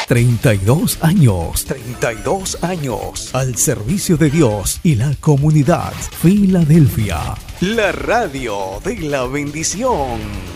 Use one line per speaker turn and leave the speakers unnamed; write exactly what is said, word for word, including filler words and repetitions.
treinta y dos años. treinta y dos años. Al servicio de Dios y la comunidad. Filadelfia. La radio de la bendición.